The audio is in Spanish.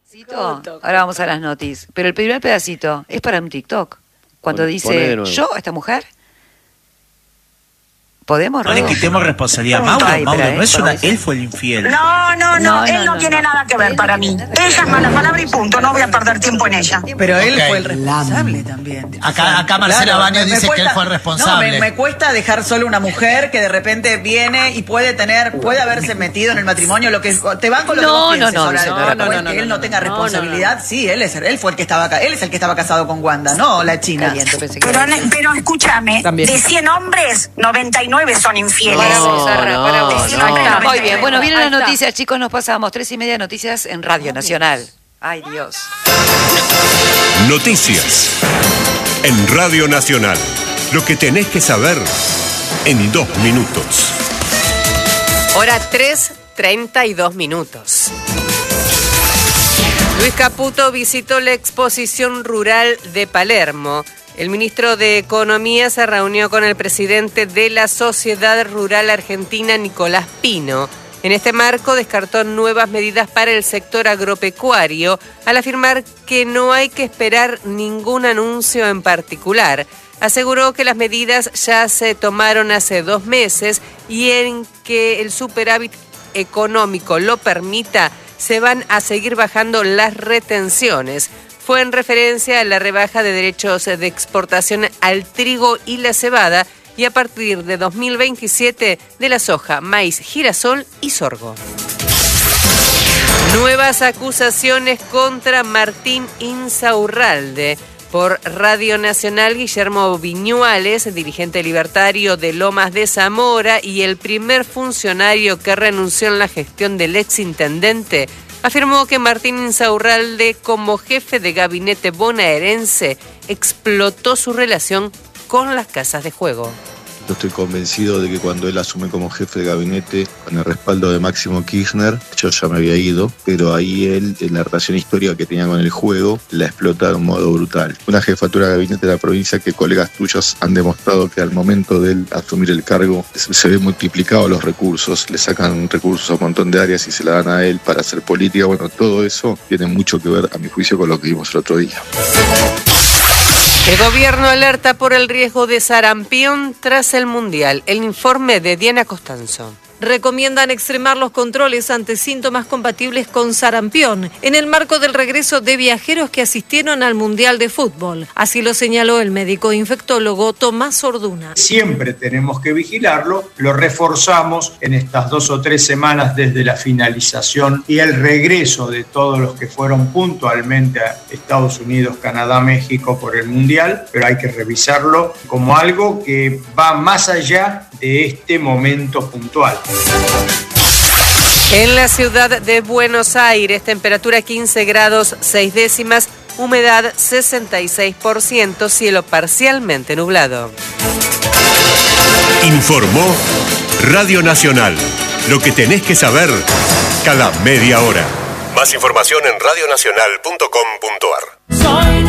Ahora vamos a las noticias. Pero el primer pedacito es para un TikTok. Cuando dice, ¿yo a esta mujer? ¿Podemos? No le quitemos responsabilidad a Mauro. Mauro no es una... Él fue el infiel. No, él no tiene nada que ver para mí. Ella es mala palabra y punto. No voy a perder tiempo en ella. Pero él fue el responsable también. Acá Marcela Baños dice que él fue el responsable. No, me cuesta dejar solo una mujer que de repente viene y puede haberse metido en el matrimonio. Lo que te van con lo que vos pienses. No, que él no tenga responsabilidad. Sí, él fue el que estaba acá. Él es el que estaba casado con Wanda, no la China. Pero escúchame, de 100 hombres, 99 son infieles. Muy bien, bueno, vienen las noticias, chicos, nos pasamos 3:30 noticias en Radio Nacional. Ay, Dios. Noticias en Radio Nacional. Lo que tenés que saber en 2 minutos. Hora 3:32. Luis Caputo visitó la exposición rural de Palermo. El ministro de Economía se reunió con el presidente de la Sociedad Rural Argentina, Nicolás Pino. En este marco descartó nuevas medidas para el sector agropecuario, al afirmar que no hay que esperar ningún anuncio en particular. Aseguró que las medidas ya se tomaron hace 2 meses y en que el superávit económico lo permita, se van a seguir bajando las retenciones. Fue en referencia a la rebaja de derechos de exportación al trigo y la cebada y a partir de 2027 de la soja, maíz, girasol y sorgo. Nuevas acusaciones contra Martín Insaurralde. Por Radio Nacional, Guillermo Viñuales, dirigente libertario de Lomas de Zamora y el primer funcionario que renunció en la gestión del exintendente, afirmó que Martín Insaurralde, como jefe de gabinete bonaerense, explotó su relación con las casas de juego. Yo estoy convencido de que cuando él asume como jefe de gabinete, con el respaldo de Máximo Kirchner, yo ya me había ido, pero ahí él, en la relación histórica que tenía con el juego, la explota de un modo brutal. Una jefatura de gabinete de la provincia que colegas tuyos han demostrado que al momento de él asumir el cargo se ven multiplicados los recursos, le sacan recursos a un montón de áreas y se la dan a él para hacer política. Bueno, todo eso tiene mucho que ver, a mi juicio, con lo que vimos el otro día. El gobierno alerta por el riesgo de sarampión tras el Mundial. El informe de Diana Costanzo. Recomiendan extremar los controles ante síntomas compatibles con sarampión en el marco del regreso de viajeros que asistieron al Mundial de Fútbol. Así lo señaló el médico infectólogo Tomás Orduna. Siempre tenemos que vigilarlo, lo reforzamos en estas 2 o 3 semanas desde la finalización y el regreso de todos los que fueron puntualmente a Estados Unidos, Canadá, México por el Mundial, pero hay que revisarlo como algo que va más allá de este momento puntual. En la ciudad de Buenos Aires, temperatura 15 grados 6 décimas, humedad 66%, cielo parcialmente nublado. Informó Radio Nacional. Lo que tenés que saber cada media hora. Más información en radionacional.com.ar.